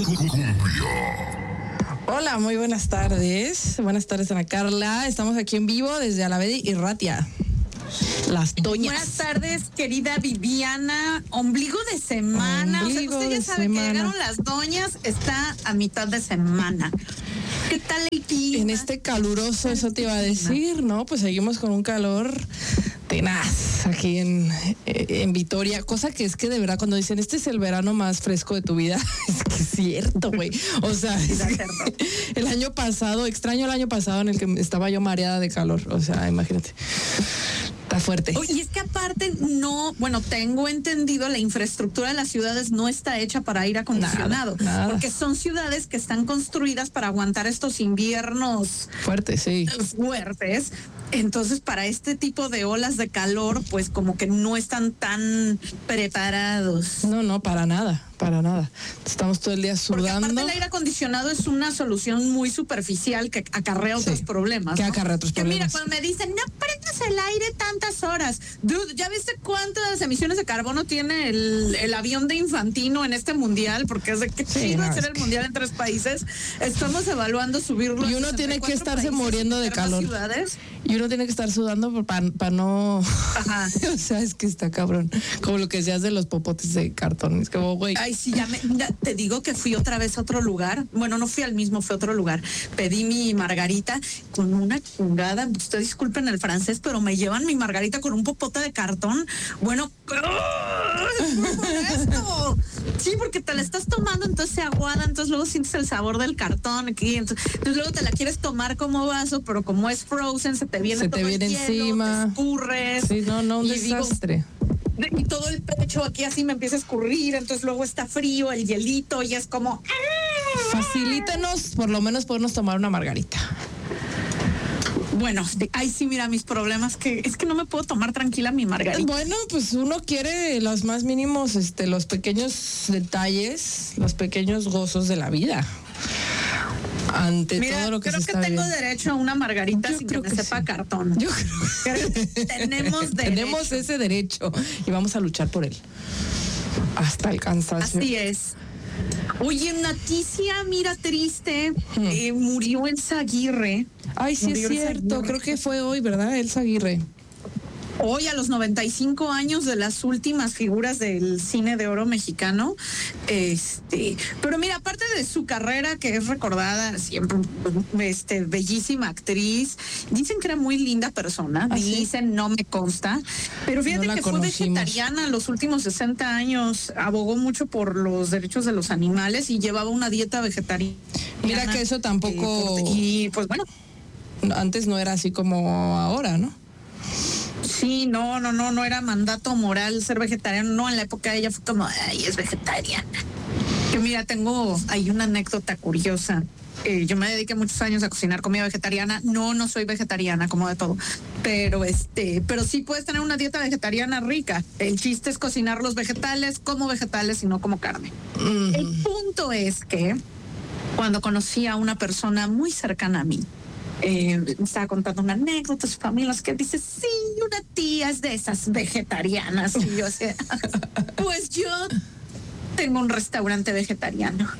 Hola, muy buenas tardes. Buenas tardes, Ana Carla. Estamos aquí en vivo desde Alavedi y Ratia. Las doñas. Buenas tardes, querida Viviana. Ombligo de semana. Ombligo usted ya sabe semana. que llegaron las doñas. Está a mitad de semana. ¿Qué tal el clima? En este caluroso, eso te iba a decir, ¿no? Pues seguimos con un calor tenaz aquí en Vitoria, cosa que es que de verdad cuando dicen este es el verano más fresco de tu vida, es que es cierto, güey. O sea, el año pasado, extraño el año pasado en el que estaba yo mareada de calor, o sea, imagínate. Está fuerte. Y es que aparte tengo entendido, la infraestructura de las ciudades no está hecha para aire acondicionado, nada. porque son ciudades que están construidas para aguantar estos inviernos Fuerte, sí. fuertes. Entonces, para este tipo de olas de calor, pues como que no están tan preparados. No, para nada. Estamos todo el día sudando. Porque aparte el aire acondicionado es una solución muy superficial que acarrea otros problemas. Que acarrea otros problemas. Mira, cuando me dicen, no prendas el aire tantas horas. Dude, ¿ya viste cuántas emisiones de carbono tiene el avión de Infantino en este mundial? Porque es de que chido hacer el mundial en 3 países. Estamos evaluando subirlo. Y uno tiene que estarse muriendo de calor. Ciudades. Y uno tiene que estar sudando para no... Ajá. O sea, es que está cabrón. Como lo que decías de los popotes de cartón. Es como, güey. Ay, sí, ya te digo que fui otra vez a otro lugar. Bueno, no fui al mismo, fui a otro lugar. Pedí mi margarita con una chingada. Ustedes disculpen el francés, pero me llevan mi margarita con un popote de cartón. Bueno, es muy molesto. Sí, porque te la estás tomando, entonces se aguada, entonces luego sientes el sabor del cartón aquí, entonces luego te la quieres tomar como vaso, pero como es frozen, se te viene todo el hielo, encima. te escurres. Sí, un desastre. Y todo el pecho aquí así me empieza a escurrir, entonces luego está frío, el hielito, y es como... Facilítanos, por lo menos podernos tomar una margarita. Bueno, ahí sí, mira, mis problemas, que es que no me puedo tomar tranquila mi margarita. Bueno, pues uno quiere los más mínimos, los pequeños detalles, los pequeños gozos de la vida. Ante todo lo que creo se que está tengo viviendo. derecho a una margarita sin que me sepa cartón. Yo creo que tenemos derecho. Tenemos ese derecho y vamos a luchar por él. Hasta el cansancio. Así es. Oye, noticia, mira, triste. Murió Elsa Aguirre. Ay, sí es cierto. Creo que fue hoy, ¿verdad? Elsa Aguirre. Hoy, a los 95 años, de las últimas figuras del cine de oro mexicano. Pero mira, aparte de su carrera, que es recordada siempre, bellísima actriz, dicen que era muy linda persona, dicen, no me consta, pero fíjate que fue vegetariana los últimos 60 años, abogó mucho por los derechos de los animales y llevaba una dieta vegetariana. Mira que eso tampoco... y pues bueno. Antes no era así como ahora, ¿no? Sí, no era mandato moral ser vegetariano. No, en la época de ella fue como, ay, es vegetariana. Que mira, tengo ahí una anécdota curiosa. Yo me dediqué muchos años a cocinar comida vegetariana. No soy vegetariana, como de todo. Pero sí puedes tener una dieta vegetariana rica. El chiste es cocinar los vegetales como vegetales y no como carne. El punto es que cuando conocí a una persona muy cercana a mí, me estaba contando una anécdota de su familia, que dice, sí, una tía es de esas vegetarianas. Y yo, pues yo tengo un restaurante vegetariano.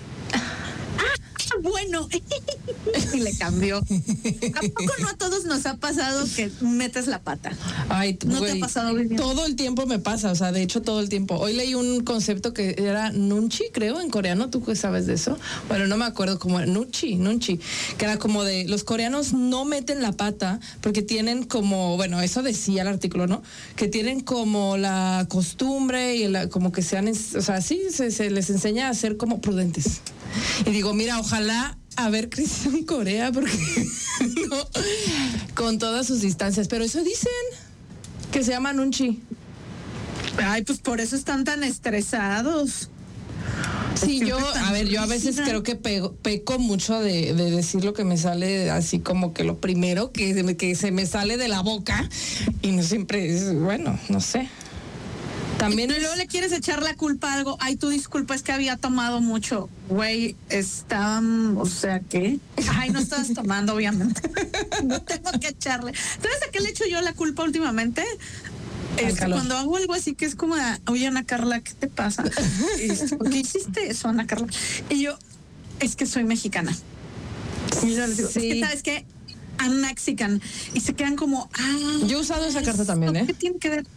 Bueno, y le cambió. ¿A poco no a todos nos ha pasado que metes la pata? Ay, ¿No güey, te ha pasado, Vivian? Todo el tiempo me pasa, o sea, de hecho todo el tiempo. Hoy leí un concepto que era nunchi, creo, en coreano. ¿Tú qué sabes de eso? Bueno, no me acuerdo cómo era. Nunchi, que era como de los coreanos no meten la pata porque tienen como, bueno, eso decía el artículo, ¿no? Que tienen como la costumbre y como que sean, o sea, sí, se les enseña a ser como prudentes. Y digo, mira, ojalá haber crecido en Corea, porque no, con todas sus distancias, pero eso dicen, que se llama nunchi. Ay, pues por eso están tan estresados. Sí, yo a veces creo que peco mucho de decir lo que me sale así como que lo primero que se me sale de la boca y no siempre es, bueno, no sé. También luego le quieres echar la culpa a algo. Ay, tu disculpa, es que había tomado mucho. Güey, o sea, ¿qué? Ay, no estabas tomando, obviamente. No tengo que echarle. ¿Sabes a qué le echo yo la culpa últimamente? Cuando hago algo así que es como, oye, Ana Carla, ¿qué te pasa? ¿Por qué hiciste eso, Ana Carla? Y yo, es que soy mexicana. Y yo les digo, Sí. es que sabes que I'm Mexican. Y se quedan como, Yo he usado esa carta también, ¿eh? ¿Qué tiene que ver?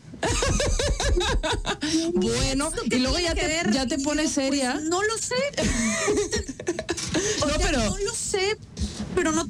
Bueno, y luego ya te pones seria. Pues, no lo sé. No, pero no lo sé, pero no